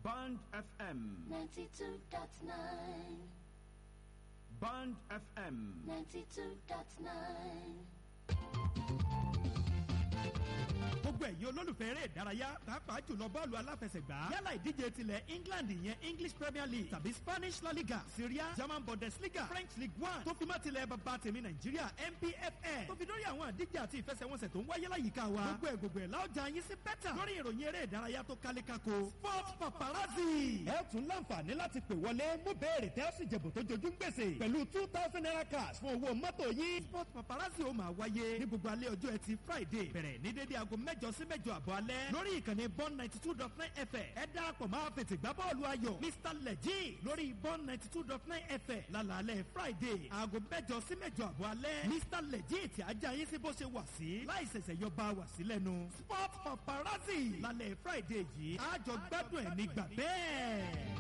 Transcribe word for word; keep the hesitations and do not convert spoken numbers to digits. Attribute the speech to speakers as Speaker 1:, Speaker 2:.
Speaker 1: Band F M
Speaker 2: ninety-two point nine.
Speaker 1: Band F M
Speaker 2: ninety-two point nine.
Speaker 3: gbogbo ẹ̀yin olólùfẹ́ eré ìdárayá pàápàá jùlọ bọ́ọ̀lù aláfẹsẹ̀gbá yálà ìdíje tilẹ̀ England ìyẹn English Premier League tàbí Spanish La Liga Syria German Bundesliga French League One tó fi má tilẹ̀ bàbá tèmi Nàìjíríà N P F L tó fi dórí àwọn àdíje àti ìfẹsẹ̀wọnsẹ̀ tó ń wáyé láyìíká wa gbogbo ẹ̀ gbogbo ẹ̀ láọjà yín sí bẹ́tà lórí ìròyìn eré ìdárayá tó kálékáko Sport Paparazzi. ẹ tún láǹfààní láti pè wọlé mú béèrè tẹ́ ó sì jẹ̀bù tó jojú gbèsè pẹ̀lú two thousand naira cash fún owó mọ́tò yín. Sport Paparazzi ó máa wáyé ní gbogbo alẹ́ ọjọ́ ẹtì Friday bẹ̀rẹ̀ ní dédé aago mẹ́jọ sí mẹ́jọ àbọ̀ alẹ́ lórí ìkànnì bond ninety two dot nine F M ẹ darapọ̀ máa fètè gbá bọ́ọ̀lù ayọ̀ Mister Leji lórí bond ninety two dot nine F M lálàálẹ̀ Friday aago mẹ́jọ sí mẹ́jọ àbọ̀ alẹ́ Mister Leji tí ajá yín sí bó ṣe wà sí láì ṣẹ̀ṣẹ̀ yọ bá wà sí lẹ́nu Sport Paparazzi lálẹ́ Friday yìí àjọ gbádùn ẹ̀ nígbà bẹ́ẹ̀.